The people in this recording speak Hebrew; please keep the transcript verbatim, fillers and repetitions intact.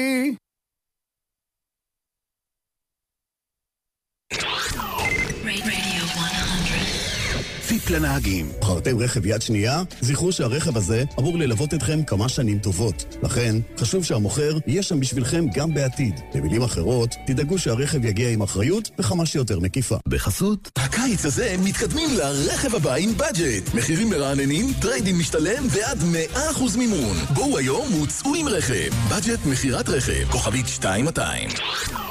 טיפ לנהגים. בחרתם רכב יד שנייה? זכרו שהרכב הזה אמור ללוות אתכם כמה שנים טובות. לכן, חשוב שהמוכר יהיה שם בשבילכם גם בעתיד. במילים אחרות, תדאגו שהרכב יגיע עם אחריות וכמה שיותר מקיפה. בחסות, הקיץ הזה מתקדמים לרכב הבא עם בדג'ט. מחירים מרעננים, טריידים משתלם ועד מאה אחוז מימון. בואו היום וצאו עם רכב. בדג'ט מחירת רכב. כוכבית שתיים מאתיים.